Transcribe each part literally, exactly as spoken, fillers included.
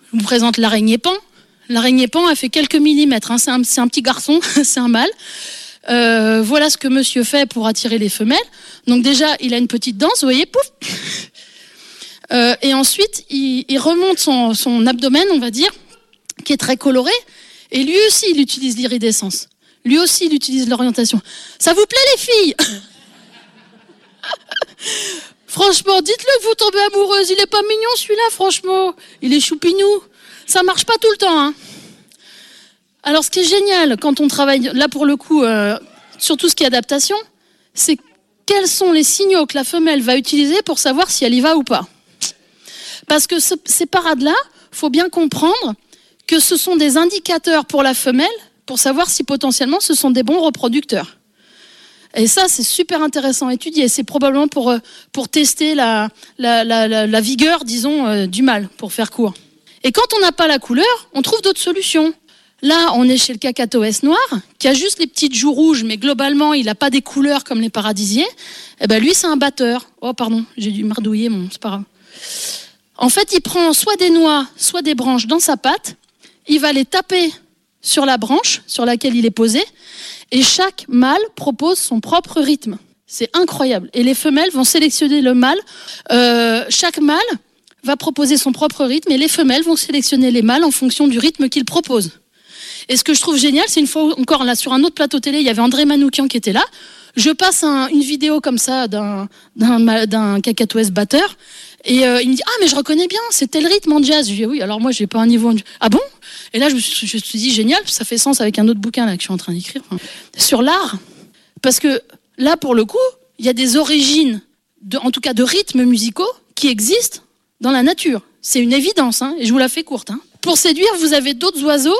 Je vous présente l'araignée pan. L'araignée pan, elle fait quelques millimètres. Hein. C'est, un, c'est un petit garçon, c'est un mâle. Euh, voilà ce que monsieur fait pour attirer les femelles. Donc déjà, il a une petite danse, vous voyez, pouf. Euh, et ensuite, il, il remonte son, son abdomen, on va dire, qui est très coloré. Et lui aussi, il utilise l'iridescence. Lui aussi, il utilise l'orientation. Ça vous plaît, les filles? Franchement, dites-le que vous tombez amoureuse. Il est pas mignon, celui-là, franchement. Il est choupinou. Ça marche pas tout le temps, hein. Alors, ce qui est génial quand on travaille, là pour le coup, euh, sur tout ce qui est adaptation, c'est quels sont les signaux que la femelle va utiliser pour savoir si elle y va ou pas. Parce que ce, ces parades-là, faut bien comprendre que ce sont des indicateurs pour la femelle pour savoir si potentiellement ce sont des bons reproducteurs. Et ça, c'est super intéressant à étudier. C'est probablement pour, pour tester la, la, la, la, la vigueur, disons, euh, du mâle, pour faire court. Et quand on n'a pas la couleur, on trouve d'autres solutions. Là, on est chez le cacatoès noir, qui a juste les petites joues rouges, mais globalement, il n'a pas des couleurs comme les paradisiers. Eh ben, lui, c'est un batteur. Oh, pardon, j'ai dû mardouiller, mon, c'est pas grave. En fait, il prend soit des noix, soit des branches dans sa patte. Il va les taper sur la branche sur laquelle il est posé. Et chaque mâle propose son propre rythme. C'est incroyable. Et les femelles vont sélectionner le mâle. Euh, chaque mâle va proposer son propre rythme et les femelles vont sélectionner les mâles en fonction du rythme qu'il propose. Et ce que je trouve génial, c'est une fois encore là sur un autre plateau télé, il y avait André Manoukian qui était là. Je passe un, une vidéo comme ça d'un, d'un, d'un cacatoès batteur et euh, il me dit ah mais je reconnais bien, c'est tel rythme en jazz. Je lui dis oui, alors moi j'ai pas un niveau en... ah bon. Et là je me, suis, je me suis dit génial, ça fait sens avec un autre bouquin là que je suis en train d'écrire enfin, sur l'art, parce que là pour le coup il y a des origines, de, en tout cas de rythmes musicaux qui existent dans la nature. C'est une évidence hein, et je vous la fais courte. Hein. Pour séduire, vous avez d'autres oiseaux.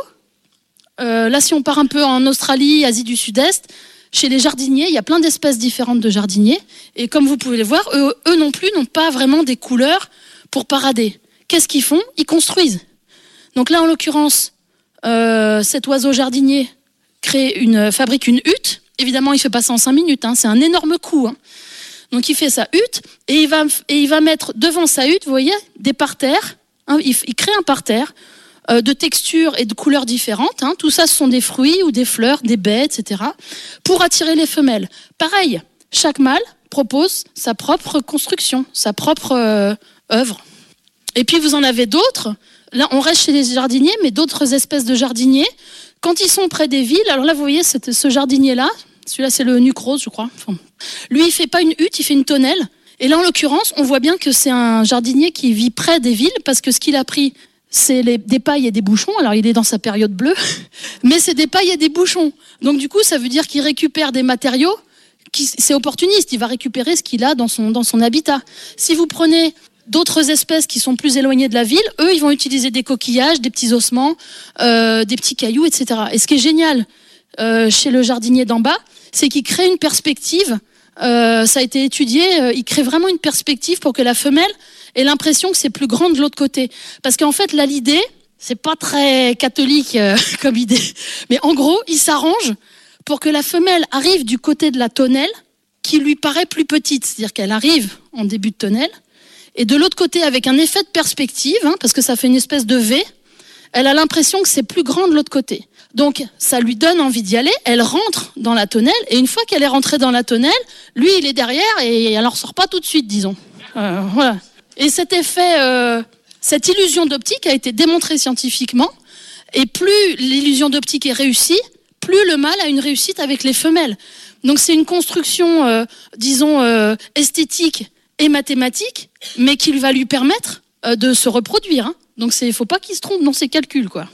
Euh, là, si on part un peu en Australie, Asie du Sud-Est, chez les jardiniers, il y a plein d'espèces différentes de jardiniers. Et comme vous pouvez le voir, eux, eux non plus n'ont pas vraiment des couleurs pour parader. Qu'est-ce qu'ils font? Ils construisent. Donc là, en l'occurrence, euh, cet oiseau jardinier crée une, fabrique une hutte. Évidemment, il ne fait pas ça en cinq minutes. Hein, c'est un énorme coup. Hein. Donc il fait sa hutte et il va, et il va mettre devant sa hutte, vous voyez, des parterres. Hein, il, il crée un parterre de textures et de couleurs différentes. Hein. Tout ça, ce sont des fruits ou des fleurs, des baies, et cetera, pour attirer les femelles. Pareil, chaque mâle propose sa propre construction, sa propre euh, œuvre. Et puis, vous en avez d'autres. Là, on reste chez les jardiniers, mais d'autres espèces de jardiniers, quand ils sont près des villes, alors là, vous voyez, c'est, ce jardinier-là, celui-là, c'est le nuque rose, je crois. Enfin, lui, il fait pas une hutte, il fait une tonnelle. Et là, en l'occurrence, on voit bien que c'est un jardinier qui vit près des villes, parce que ce qu'il a pris, c'est les, des pailles et des bouchons. Alors, il est dans sa période bleue, mais c'est des pailles et des bouchons. Donc, du coup, ça veut dire qu'il récupère des matériaux. Qui, c'est opportuniste. Il va récupérer ce qu'il a dans son, dans son habitat. Si vous prenez d'autres espèces qui sont plus éloignées de la ville, eux, ils vont utiliser des coquillages, des petits ossements, euh, des petits cailloux, et cetera. Et ce qui est génial euh, chez le jardinier d'en bas, c'est qu'il crée une perspective. Euh, ça a été étudié. Euh, il crée vraiment une perspective pour que la femelle ait l'impression que c'est plus grand de l'autre côté. Parce qu'en fait, là, l'idée, c'est pas très catholique euh, comme idée. Mais en gros, il s'arrange pour que la femelle arrive du côté de la tonnelle qui lui paraît plus petite. C'est-à-dire qu'elle arrive en début de tonnelle. Et de l'autre côté, avec un effet de perspective, hein, parce que ça fait une espèce de V, elle a l'impression que c'est plus grand de l'autre côté. Donc, ça lui donne envie d'y aller. Elle rentre dans la tonnelle. Et une fois qu'elle est rentrée dans la tonnelle, lui, il est derrière et elle n'en ressort pas tout de suite, disons. Euh, voilà. Et cet effet, euh, cette illusion d'optique a été démontrée scientifiquement. Et plus l'illusion d'optique est réussie, plus le mâle a une réussite avec les femelles. Donc c'est une construction, euh, disons, euh, esthétique et mathématique, mais qui va lui permettre euh, de se reproduire. Hein. Donc il ne faut pas qu'il se trompe dans ses calculs, quoi.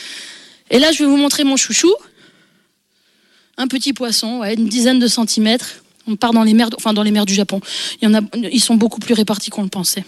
Et là, je vais vous montrer mon chouchou. Un petit poisson, ouais, une dizaine de centimètres. On part dans les mers, enfin dans les mers du Japon. Il y en a, ils sont beaucoup plus répartis qu'on le pensait.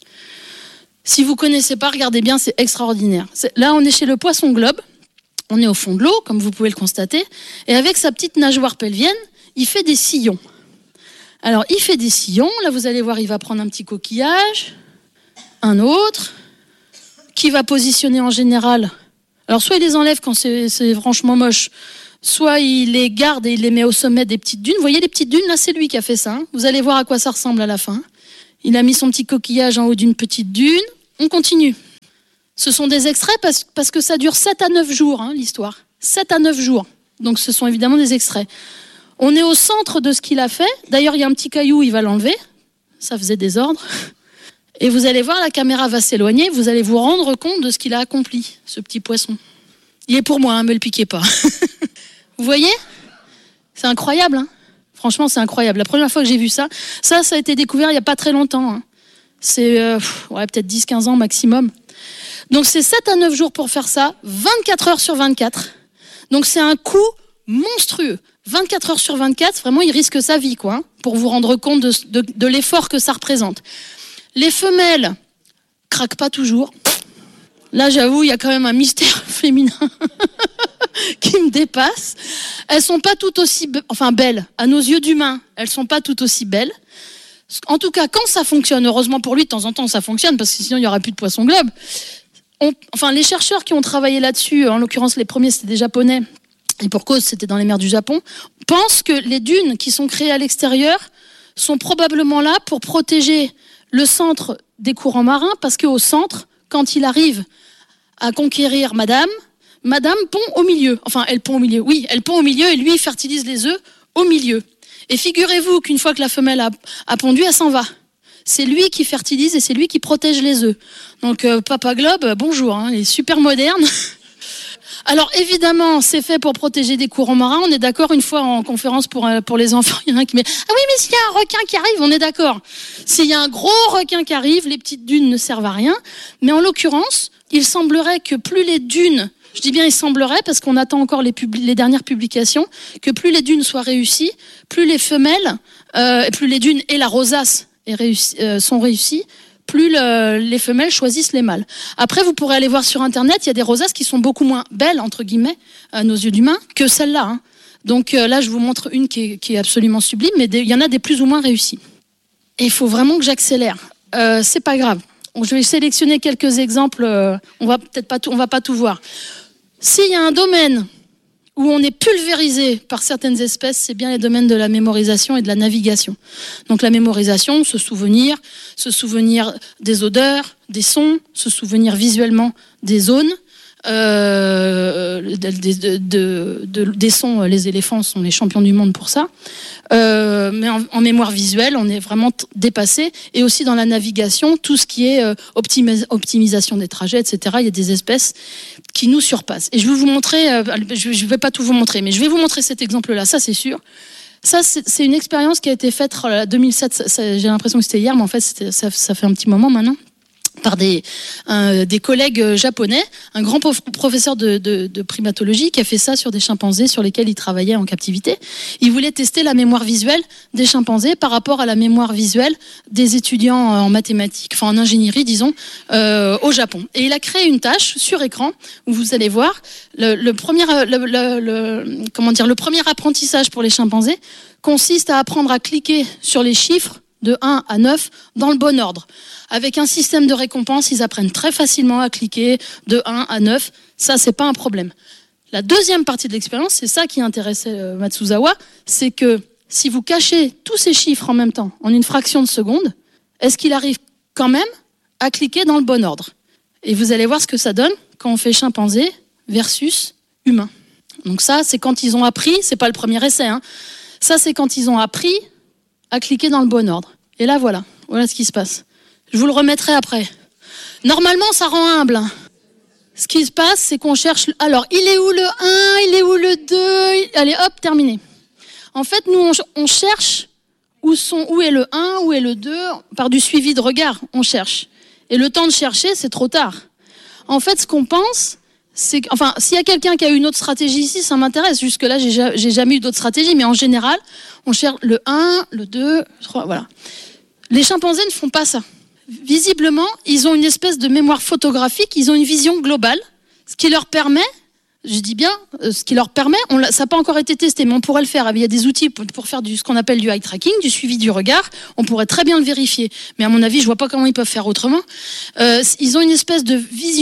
Si vous connaissez pas, regardez bien, c'est extraordinaire. C'est, là, on est chez le poisson globe. On est au fond de l'eau, comme vous pouvez le constater. Et avec sa petite nageoire pelvienne, il fait des sillons. Alors, il fait des sillons. Là, vous allez voir, il va prendre un petit coquillage, un autre, qui va positionner en général. Alors, soit il les enlève quand c'est, c'est franchement moche, soit il les garde et il les met au sommet des petites dunes. Vous voyez les petites dunes? Là, c'est lui qui a fait ça. Hein. Vous allez voir à quoi ça ressemble à la fin. Il a mis son petit coquillage en haut d'une petite dune. On continue. Ce sont des extraits parce, parce que ça dure sept à neuf jours, hein, l'histoire. sept à neuf jours. Donc ce sont évidemment des extraits. On est au centre de ce qu'il a fait. D'ailleurs, il y a un petit caillou, il va l'enlever. Ça faisait désordre. Et vous allez voir, la caméra va s'éloigner. Vous allez vous rendre compte de ce qu'il a accompli, ce petit poisson. Il est pour moi, hein, me le piquez pas. Vous voyez ? C'est incroyable, hein ? Franchement, c'est incroyable. La première fois que j'ai vu ça, ça, ça a été découvert il n'y a pas très longtemps. Hein. C'est euh, ouais, peut-être dix à quinze ans maximum. Donc c'est sept à neuf jours pour faire ça, vingt-quatre heures sur vingt-quatre. Donc c'est un coût monstrueux. vingt-quatre heures sur vingt-quatre, vraiment, il risque sa vie, quoi, hein, pour vous rendre compte de, de, de l'effort que ça représente. Les femelles craquent pas toujours. Là, j'avoue, il y a quand même un mystère féminin qui me dépasse. Elles sont pas toutes aussi, be- enfin belles, à nos yeux d'humains, elles sont pas toutes aussi belles. En tout cas, quand ça fonctionne, heureusement pour lui, de temps en temps, ça fonctionne, parce que sinon, il n'y aurait plus de poisson globe. On, enfin, les chercheurs qui ont travaillé là-dessus, en l'occurrence, les premiers, c'était des Japonais, et pour cause, c'était dans les mers du Japon, pensent que les dunes qui sont créées à l'extérieur sont probablement là pour protéger le centre des courants marins, parce qu'au centre, quand il arrive à conquérir Madame, Madame pond au milieu. Enfin, elle pond au milieu. Oui, elle pond au milieu et lui, il fertilise les œufs au milieu. Et figurez-vous qu'une fois que la femelle a, a pondu, elle s'en va. C'est lui qui fertilise et c'est lui qui protège les œufs. Donc, euh, Papa Globe, bonjour, hein, il est super moderne. Alors, évidemment, c'est fait pour protéger des courants marins. On est d'accord, une fois en conférence pour, pour les enfants, il y en a un qui met « Ah oui, mais s'il y a un requin qui arrive, on est d'accord. S'il y a un gros requin qui arrive, les petites dunes ne servent à rien. » Mais en l'occurrence, il semblerait que plus les dunes, je dis bien il semblerait parce qu'on attend encore les, pub- les dernières publications, que plus les dunes soient réussies, plus les femelles, euh, et plus les dunes et la rosace est réussi, euh, sont réussies, plus le, les femelles choisissent les mâles. Après, vous pourrez aller voir sur Internet, il y a des rosaces qui sont beaucoup moins belles, entre guillemets, à nos yeux d'humains, que celle-là. Hein. Donc euh, là, je vous montre une qui est, qui est absolument sublime, mais il y en a des plus ou moins réussies. Et il faut vraiment que j'accélère. Euh, c'est pas grave. Je vais sélectionner quelques exemples. Euh, on va peut-être pas tout, on va pas tout voir. S'il y a un domaine où on est pulvérisé par certaines espèces, c'est bien les domaines de la mémorisation et de la navigation. Donc la mémorisation, se souvenir, se souvenir des odeurs, des sons, se souvenir visuellement des zones, euh, de, de, de, de, des sons. Les éléphants sont les champions du monde pour ça. Euh, mais en, en mémoire visuelle, on est vraiment t- dépassé. Et aussi dans la navigation, tout ce qui est euh, optimis- optimisation des trajets, et cetera. Il y a des espèces qui nous surpassent. Et je vais vous montrer, euh, je ne vais pas tout vous montrer, mais je vais vous montrer cet exemple-là, ça c'est sûr. Ça, c'est, c'est une expérience qui a été faite en deux mille sept, ça, ça, j'ai l'impression que c'était hier, mais en fait, c'était, ça, ça fait un petit moment maintenant, par des, euh, des collègues japonais, un grand prof, professeur de, de, de primatologie qui a fait ça sur des chimpanzés sur lesquels il travaillait en captivité. Il voulait tester la mémoire visuelle des chimpanzés par rapport à la mémoire visuelle des étudiants en mathématiques, enfin en ingénierie, disons, euh, au Japon. Et il a créé une tâche sur écran où vous allez voir le, le, premier, le, le, le, comment dire, le premier apprentissage pour les chimpanzés consiste à apprendre à cliquer sur les chiffres de un à neuf dans le bon ordre. Avec un système de récompense, ils apprennent très facilement à cliquer de un à neuf. Ça, c'est pas un problème. La deuxième partie de l'expérience, c'est ça qui intéressait euh, Matsuzawa, c'est que si vous cachez tous ces chiffres en même temps, en une fraction de seconde, est-ce qu'il arrive quand même à cliquer dans le bon ordre ? Et vous allez voir ce que ça donne quand on fait chimpanzé versus humain. Donc ça, c'est quand ils ont appris, c'est pas le premier essai, hein. Ça, c'est quand ils ont appris à cliquer dans le bon ordre. Et là, voilà. Voilà ce qui se passe. Je vous le remettrai après. Normalement, ça rend humble. Ce qui se passe, c'est qu'on cherche... Alors, il est où le un ? Il est où le deux ? Allez, hop, terminé. En fait, nous, on, on cherche où, sont, où est le un, où est le deux. Par du suivi de regard, on cherche. Et le temps de chercher, c'est trop tard. En fait, ce qu'on pense... C'est, enfin, s'il y a quelqu'un qui a eu une autre stratégie ici, ça m'intéresse. Jusque-là, j'ai, j'ai jamais eu d'autres stratégies, mais en général, on cherche le un, le deux, le trois, voilà. Les chimpanzés ne font pas ça. Visiblement, ils ont une espèce de mémoire photographique, ils ont une vision globale, ce qui leur permet, je dis bien, ce qui leur permet, on l'a, ça n'a pas encore été testé, mais on pourrait le faire. Il y a des outils pour, pour faire du, ce qu'on appelle du eye tracking, du suivi du regard. On pourrait très bien le vérifier. Mais à mon avis, je vois pas comment ils peuvent faire autrement. Euh, ils ont une espèce de vision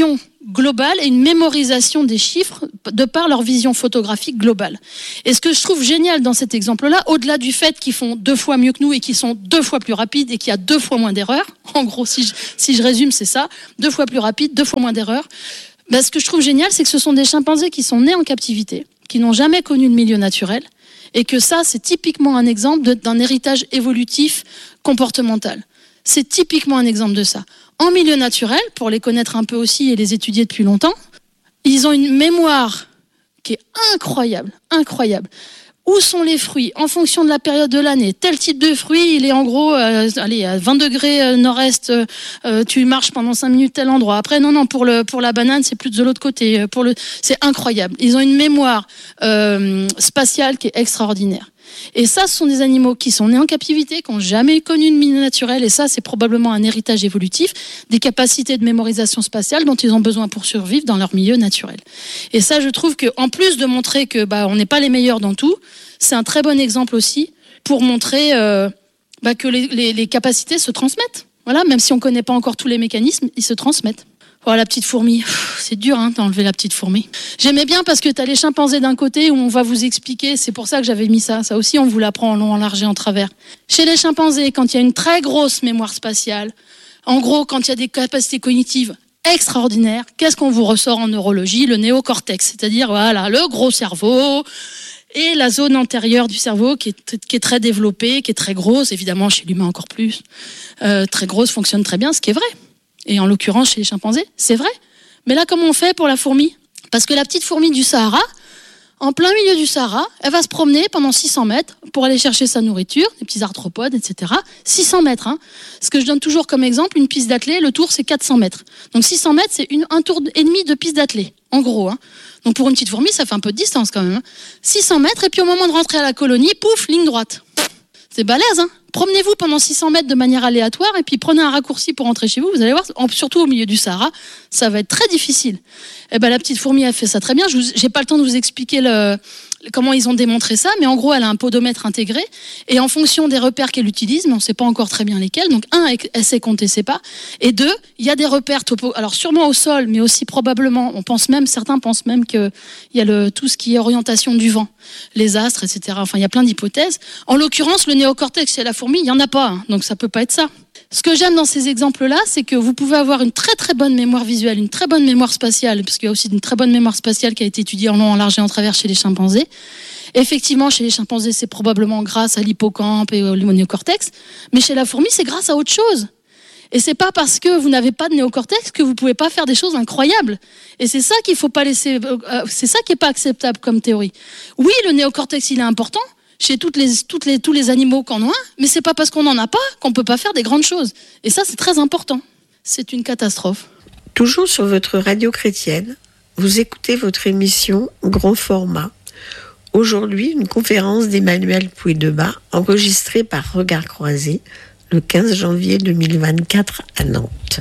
globale et une mémorisation des chiffres de par leur vision photographique globale. Et ce que je trouve génial dans cet exemple-là, au-delà du fait qu'ils font deux fois mieux que nous et qu'ils sont deux fois plus rapides et qu'il y a deux fois moins d'erreurs, en gros, si je, si je résume, c'est ça, deux fois plus rapide, deux fois moins d'erreurs, ben, ce que je trouve génial, c'est que ce sont des chimpanzés qui sont nés en captivité, qui n'ont jamais connu le milieu naturel, et que ça, c'est typiquement un exemple de, d'un héritage évolutif comportemental. C'est typiquement un exemple de ça. En milieu naturel, pour les connaître un peu aussi et les étudier depuis longtemps, ils ont une mémoire qui est incroyable, incroyable. Où sont les fruits en fonction de la période de l'année? Tel type de fruit, il est en gros, euh, allez, à vingt degrés euh, nord-est, euh, tu marches pendant cinq minutes tel endroit. Après, non, non, pour le pour la banane, c'est plus de l'autre côté. Pour le, c'est incroyable. Ils ont une mémoire euh, spatiale qui est extraordinaire. Et ça, ce sont des animaux qui sont nés en captivité, qui n'ont jamais connu une milieu naturel, et ça, c'est probablement un héritage évolutif, des capacités de mémorisation spatiale dont ils ont besoin pour survivre dans leur milieu naturel. Et ça, je trouve qu'en plus de montrer que bah, on n'est pas les meilleurs dans tout, c'est un très bon exemple aussi pour montrer euh, bah, que les, les, les capacités se transmettent. Voilà, même si on ne connaît pas encore tous les mécanismes, ils se transmettent. Oh, la petite fourmi, c'est dur hein, d'enlever la petite fourmi. J'aimais bien parce que tu as les chimpanzés d'un côté où on va vous expliquer, c'est pour ça que j'avais mis ça, ça aussi on vous l'apprend en long, en large et en travers. Chez les chimpanzés, quand il y a une très grosse mémoire spatiale, en gros quand il y a des capacités cognitives extraordinaires, qu'est-ce qu'on vous ressort en neurologie? Le néocortex, c'est-à-dire voilà, le gros cerveau et la zone antérieure du cerveau qui est, qui est très développée, qui est très grosse, évidemment chez l'humain encore plus, euh, très grosse, fonctionne très bien, ce qui est vrai. Et en l'occurrence, chez les chimpanzés, c'est vrai. Mais là, comment on fait pour la fourmi? Parce que la petite fourmi du Sahara, en plein milieu du Sahara, elle va se promener pendant six cents mètres pour aller chercher sa nourriture, des petits arthropodes, et cetera. six cents mètres. Hein. Ce que je donne toujours comme exemple, une piste d'athlée, le tour, c'est quatre cents mètres. Donc six cents mètres, c'est une, un tour et demi de piste d'athlée, en gros. Hein. Donc pour une petite fourmi, ça fait un peu de distance quand même. Hein. six cents mètres, et puis au moment de rentrer à la colonie, pouf, ligne droite. C'est balèze, hein. Promenez-vous pendant six cents mètres de manière aléatoire et puis prenez un raccourci pour rentrer chez vous. Vous allez voir, surtout au milieu du Sahara, ça va être très difficile. Et ben la petite fourmi a fait ça très bien. Je n'ai pas le temps de vous expliquer le, comment ils ont démontré ça, mais en gros, elle a un podomètre intégré et en fonction des repères qu'elle utilise, mais on ne sait pas encore très bien lesquels. Donc un, elle sait compter ses pas, et deux, il y a des repères topo. Alors sûrement au sol, mais aussi probablement, on pense même, certains pensent même que il y a le tout ce qui est orientation du vent, les astres, et cetera. Enfin, il y a plein d'hypothèses. En l'occurrence, le néocortex chez la fourmi, il n'y en a pas, hein, donc ça peut pas être ça. Ce que j'aime dans ces exemples-là, c'est que vous pouvez avoir une très très bonne mémoire visuelle, une très bonne mémoire spatiale, parce qu'il y a aussi une très bonne mémoire spatiale qui a été étudiée en long, en large et en travers chez les chimpanzés. Effectivement, chez les chimpanzés, c'est probablement grâce à l'hippocampe et au néocortex, mais chez la fourmi, c'est grâce à autre chose. Et c'est pas parce que vous n'avez pas de néocortex que vous pouvez pas faire des choses incroyables. Et c'est ça qu'il faut pas laisser, euh, c'est ça qui est pas acceptable comme théorie. Oui, le néocortex, il est important chez toutes les, toutes les, tous les animaux qui en ont un, mais c'est pas parce qu'on n'en a pas qu'on peut pas faire des grandes choses. Et ça, c'est très important. C'est une catastrophe. Toujours sur votre radio chrétienne, vous écoutez votre émission Grand Format. Aujourd'hui, une conférence d'Emmanuel Pouy-Debat, enregistrée par Regard Croisé, le quinze janvier deux mille vingt-quatre à Nantes.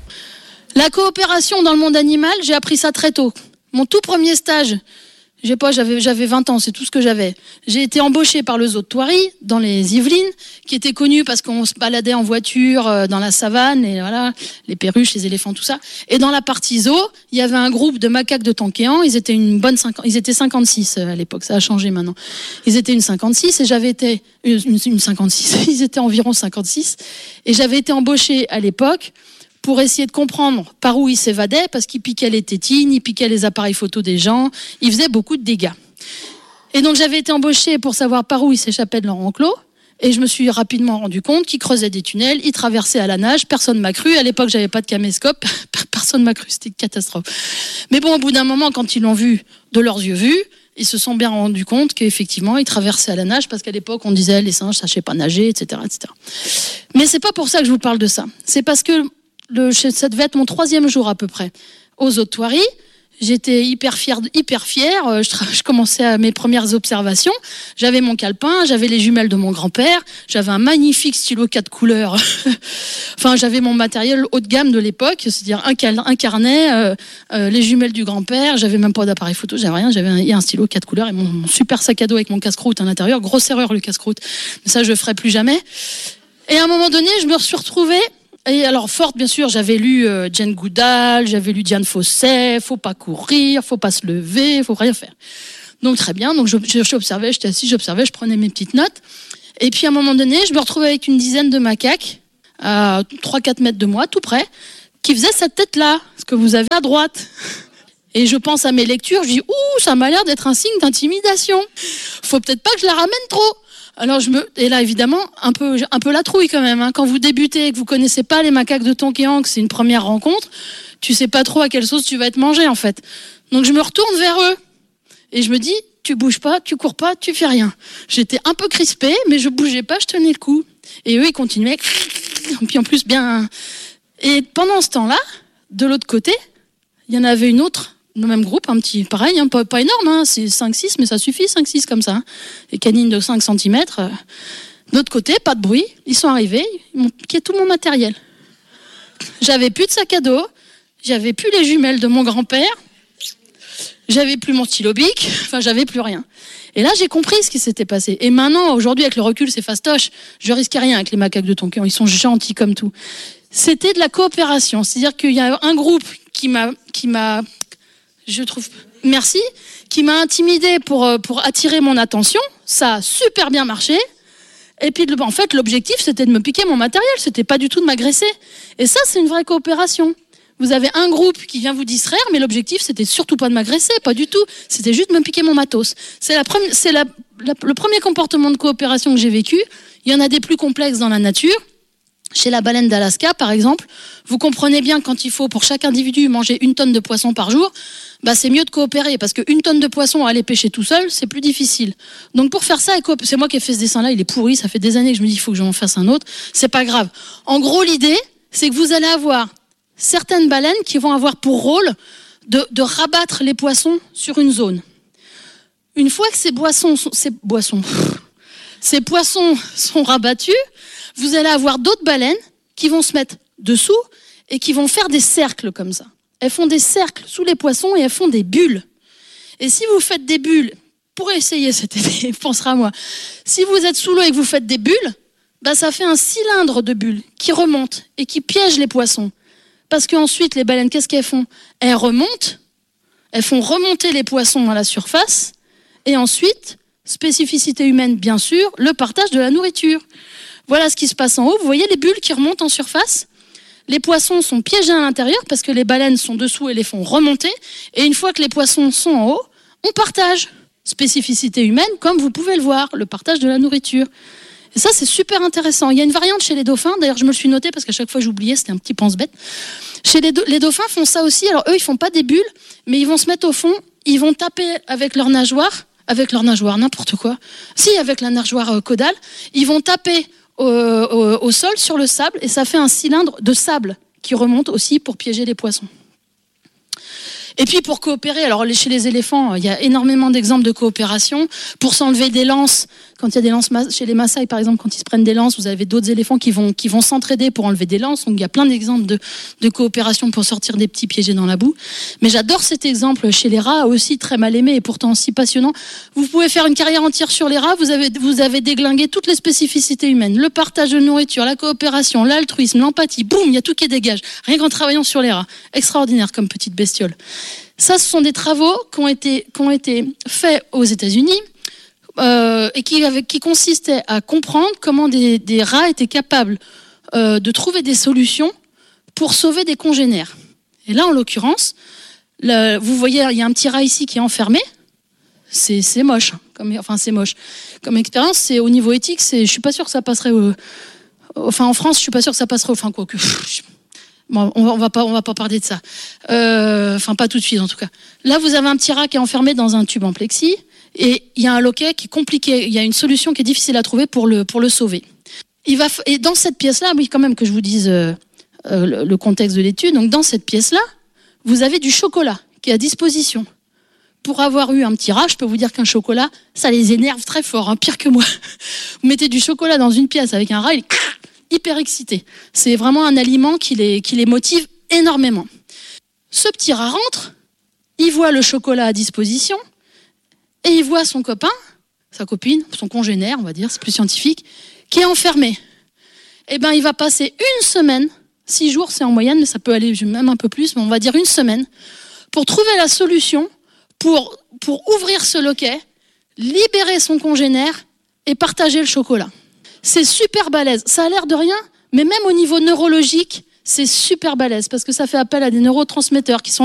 La coopération dans le monde animal, j'ai appris ça très tôt. Mon tout premier stage, j'ai pas, j'avais, j'avais vingt ans, c'est tout ce que j'avais. J'ai été embauchée par le zoo de Thoiry, dans les Yvelines, qui était connu parce qu'on se baladait en voiture euh, dans la savane, et voilà, les perruches, les éléphants, tout ça. Et dans la partie zoo, il y avait un groupe de macaques de Tankéan, ils étaient une bonne cinquante, ils étaient cinquante-six à l'époque, ça a changé maintenant. Ils étaient une cinquante-six et j'avais été, une, une cinquante-six, ils étaient environ cinquante-six, et j'avais été embauchée à l'époque pour essayer de comprendre par où ils s'évadaient, parce qu'ils piquaient les tétines, ils piquaient les appareils photo des gens, ils faisaient beaucoup de dégâts. Et donc j'avais été embauchée pour savoir par où ils s'échappaient de leur enclos, et je me suis rapidement rendu compte qu'ils creusaient des tunnels, ils traversaient à la nage, personne m'a cru, à l'époque j'avais pas de caméscope, personne m'a cru, c'était une catastrophe. Mais bon, au bout d'un moment, quand ils l'ont vu de leurs yeux vus, ils se sont bien rendus compte qu'effectivement, ils traversaient à la nage, parce qu'à l'époque, on disait les singes ne savaient pas nager, et cetera, et cetera. Mais c'est pas pour ça que je vous parle de ça. C'est parce que Le, ça devait être mon troisième jour à peu près aux zoo de Thoiry. J'étais hyper fière, hyper fière. Je, je commençais à mes premières observations. J'avais mon calepin, j'avais les jumelles de mon grand-père, j'avais un magnifique stylo quatre couleurs. Enfin, j'avais mon matériel haut de gamme de l'époque, c'est-à-dire un, cal, un carnet, euh, euh, les jumelles du grand-père. J'avais même pas d'appareil photo, j'avais rien. J'avais un, un stylo quatre couleurs et mon, mon super sac à dos avec mon casse-croûte à l'intérieur. Grosse erreur le casse-croûte, mais ça je le ferai plus jamais. Et à un moment donné, je me suis retrouvée Et alors forte, bien sûr, j'avais lu euh, Jane Goodall, j'avais lu Diane Fossey, faut pas courir, faut pas se lever, faut rien faire. Donc très bien, donc j'observais, j'étais assis, j'observais, je prenais mes petites notes. Et puis à un moment donné, je me retrouvais avec une dizaine de macaques à trois quatre mètres de moi, tout près, qui faisaient cette tête-là, ce que vous avez à droite. Et je pense à mes lectures, je dis « Ouh, ça m'a l'air d'être un signe d'intimidation. Faut peut-être pas que je la ramène trop. » Alors je me, et là évidemment, un peu, un peu la trouille quand même. Hein. Quand vous débutez et que vous connaissez pas les macaques de Tonkéan, que c'est une première rencontre, tu sais pas trop à quelle sauce tu vas être mangé en fait. Donc je me retourne vers eux et je me dis « Tu bouges pas, tu cours pas, tu fais rien. » J'étais un peu crispée, mais je bougeais pas, je tenais le coup. Et eux ils continuaient. Et puis en plus bien. Et pendant ce temps-là, de l'autre côté, il y en avait une autre. Le même groupe, un petit, pareil, hein, pas, pas énorme, hein, c'est cinq six, mais ça suffit, cinq six comme ça. Hein. Les canines de cinq centimètres. Euh. De l'autre côté, pas de bruit, ils sont arrivés, ils m'ont piqué tout mon matériel. J'avais plus de sac à dos, j'avais plus les jumelles de mon grand-père, j'avais plus mon stylo bic, enfin j'avais plus rien. Et là j'ai compris ce qui s'était passé. Et maintenant, aujourd'hui, avec le recul, c'est fastoche, je risquais rien avec les macaques de Tonkéan, ils sont gentils comme tout. C'était de la coopération, c'est-à-dire qu'il y a un groupe qui m'a... Qui m'a je trouve, merci, qui m'a intimidée pour, pour attirer mon attention. Ça a super bien marché. Et puis, en fait, l'objectif, c'était de me piquer mon matériel. C'était pas du tout de m'agresser. Et ça, c'est une vraie coopération. Vous avez un groupe qui vient vous distraire, mais l'objectif, c'était surtout pas de m'agresser, pas du tout. C'était juste de me piquer mon matos. C'est, la première, c'est la, la, le premier comportement de coopération que j'ai vécu. Il y en a des plus complexes dans la nature. Chez la baleine d'Alaska, par exemple, vous comprenez bien quand il faut, pour chaque individu, manger une tonne de poisson par jour, bah c'est mieux de coopérer, parce qu'une tonne de poisson à aller pêcher tout seul, c'est plus difficile. Donc pour faire ça, c'est moi qui ai fait ce dessin-là, il est pourri, ça fait des années que je me dis qu'il faut que j'en fasse un autre, c'est pas grave. En gros, l'idée, c'est que vous allez avoir certaines baleines qui vont avoir pour rôle de, de rabattre les poissons sur une zone. Une fois que ces boissons, sont, ces boissons, ces poissons sont rabattus, vous allez avoir d'autres baleines qui vont se mettre dessous et qui vont faire des cercles comme ça. Elles font des cercles sous les poissons et elles font des bulles. Et si vous faites des bulles, pour essayer cet effet, pensera à moi, si vous êtes sous l'eau et que vous faites des bulles, bah ça fait un cylindre de bulles qui remonte et qui piège les poissons. Parce qu'ensuite, les baleines, qu'est-ce qu'elles font ? Elles remontent, elles font remonter les poissons à la surface et ensuite, spécificité humaine bien sûr, le partage de la nourriture. Voilà ce qui se passe en haut. Vous voyez les bulles qui remontent en surface ? Les poissons sont piégés à l'intérieur parce que les baleines sont dessous et les font remonter. Et une fois que les poissons sont en haut, on partage. Spécificité humaine, comme vous pouvez le voir, le partage de la nourriture. Et ça, c'est super intéressant. Il y a une variante chez les dauphins. D'ailleurs, je me le suis noté parce qu'à chaque fois, j'oubliais, c'était un petit pense-bête. Chez les, do- les dauphins font ça aussi. Alors, eux, ils font pas des bulles, mais ils vont se mettre au fond. Ils vont taper avec leur nageoire, avec leur nageoire, n'importe quoi. Si, avec la nageoire euh, caudale. Ils vont taper Au, au, au sol, sur le sable, et ça fait un cylindre de sable qui remonte aussi pour piéger les poissons. Et puis pour coopérer, alors chez les éléphants, il y a énormément d'exemples de coopération. Pour s'enlever des lances, quand il y a des lances chez les Maasai par exemple, quand ils se prennent des lances, vous avez d'autres éléphants qui vont qui vont s'entraider pour enlever des lances. Donc il y a plein d'exemples de de coopération pour sortir des petits piégés dans la boue. Mais j'adore cet exemple chez les rats, aussi très mal aimé et pourtant si passionnant. Vous pouvez faire une carrière entière sur les rats, vous avez vous avez déglingué toutes les spécificités humaines, le partage de nourriture, la coopération, l'altruisme, l'empathie. Boum, il y a tout qui dégage. Rien qu'en travaillant sur les rats. Extraordinaire comme petite bestiole. Ça, ce sont des travaux qui ont été, qui ont été faits aux États-Unis euh, et qui, avec, qui consistaient à comprendre comment des, des rats étaient capables euh, de trouver des solutions pour sauver des congénères. Et là, en l'occurrence, le, vous voyez, il y a un petit rat ici qui est enfermé. C'est, c'est moche, comme, enfin c'est moche. Comme expérience, c'est au niveau éthique, c'est, je suis pas sûre que ça passerait. Au, enfin, en France, je suis pas sûre que ça passerait. Enfin, quoi que. Bon, on va pas, on va pas parler de ça. Euh, enfin, pas tout de suite, en tout cas. Là, vous avez un petit rat qui est enfermé dans un tube en plexi, et il y a un loquet qui est compliqué. Il y a une solution qui est difficile à trouver pour le pour le sauver. Il va et dans cette pièce-là, oui, quand même que je vous dise euh, euh, le, le contexte de l'étude. Donc, dans cette pièce-là, vous avez du chocolat qui est à disposition. Pour avoir eu un petit rat, je peux vous dire qu'un chocolat, ça les énerve très fort, hein, pire que moi. Vous mettez du chocolat dans une pièce avec un rat, il est hyper excité. C'est vraiment un aliment qui les, qui les motive énormément. Ce petit rat rentre, il voit le chocolat à disposition et il voit son copain, sa copine, son congénère, on va dire, c'est plus scientifique, qui est enfermé. Eh ben, il va passer une semaine Six jours, c'est en moyenne, mais ça peut aller même un peu plus, mais on va dire une semaine, pour trouver la solution, pour, pour ouvrir ce loquet, libérer son congénère et partager le chocolat. C'est super balèze. Ça a l'air de rien, mais même au niveau neurologique, c'est super balèze, parce que ça fait appel à des neurotransmetteurs qui sont